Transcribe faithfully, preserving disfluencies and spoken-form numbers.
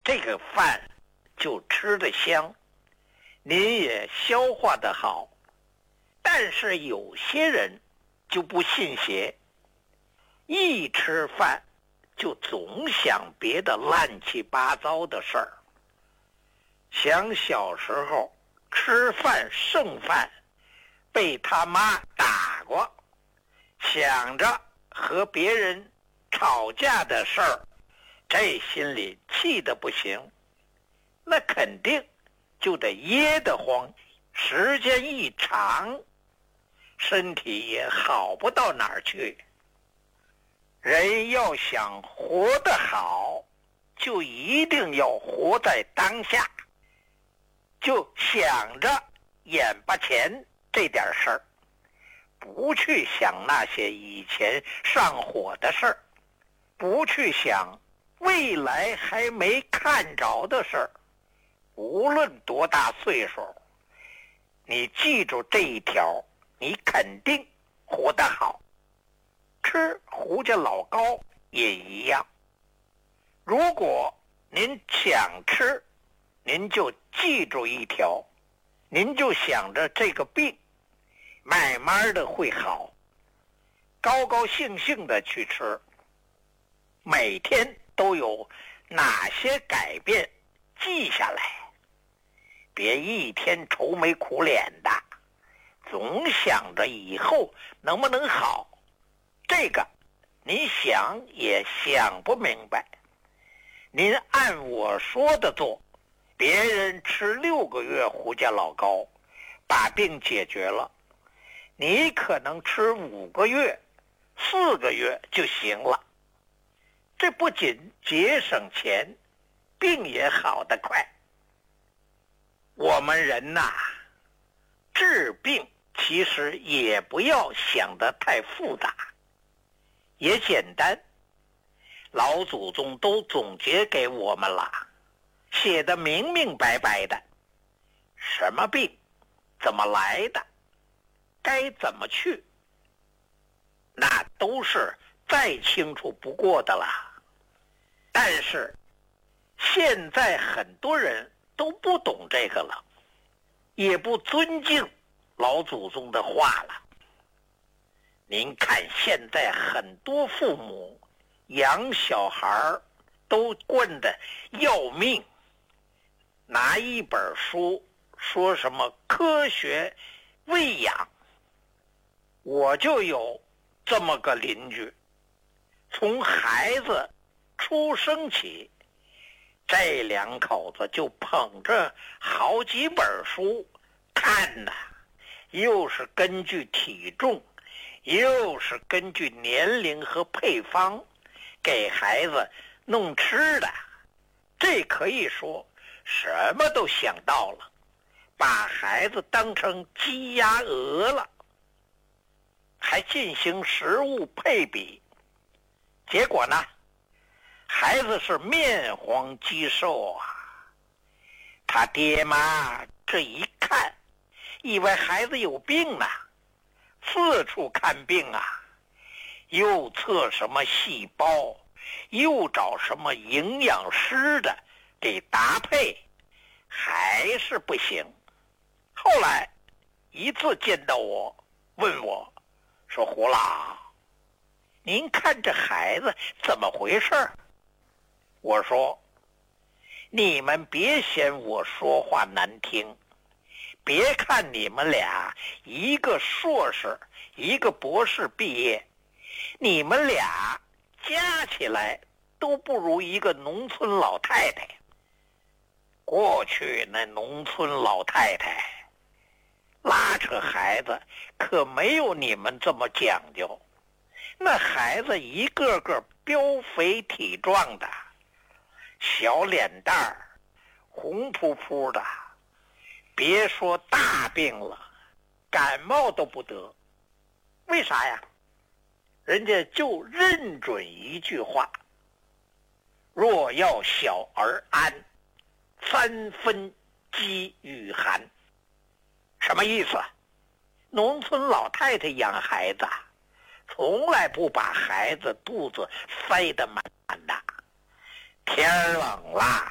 这个饭就吃得香，您也消化得好。但是有些人就不信邪，一吃饭就总想别的乱七八糟的事儿。想小时候吃饭剩饭被他妈打过，想着和别人吵架的事儿，这心里气得不行，那肯定就得噎得慌，时间一长身体也好不到哪儿去。人要想活得好，就一定要活在当下，就想着眼巴前这点事儿，不去想那些以前上火的事儿，不去想未来还没看着的事儿。无论多大岁数，你记住这一条，你肯定活得好。吃胡家老糕也一样，如果您想吃，您就记住一条，您就想着这个病慢慢的会好，高高兴兴的去吃，每天都有哪些改变记下来，别一天愁眉苦脸的，总想着以后能不能好，这个您想也想不明白。您按我说的做，别人吃六个月胡家老糕把病解决了，你可能吃五个月四个月就行了。这不仅节省钱，病也好得快。我们人呐，治病其实也不要想得太复杂，也简单。老祖宗都总结给我们了，写得明明白白的，什么病怎么来的，该怎么去，那都是再清楚不过的了。但是现在很多人都不懂这个了，也不尊敬老祖宗的话了。您看现在很多父母养小孩都惯得要命，拿一本书说什么科学喂养。我就有这么个邻居，从孩子出生起，这两口子就捧着好几本书看呐，又是根据体重，又是根据年龄和配方给孩子弄吃的。这可以说什么都想到了，把孩子当成鸡鸭鹅了，还进行食物配比。结果呢，孩子是面黄肌瘦啊。他爹妈这一看，以为孩子有病呢，四处看病啊，又测什么细胞，又找什么营养师的给搭配，还是不行。后来一次见到我，问我说：“胡老，您看这孩子怎么回事？”我说：“你们别嫌我说话难听，别看你们俩一个硕士一个博士毕业，你们俩加起来都不如一个农村老太太。过去那农村老太太拉扯孩子可没有你们这么讲究，那孩子一个个膘肥体壮的，小脸蛋儿红扑扑的，别说大病了，感冒都不得。为啥呀？人家就认准一句话：若要小儿安，三分饥与寒。什么意思？农村老太太养孩子从来不把孩子肚子塞得满满的，天冷了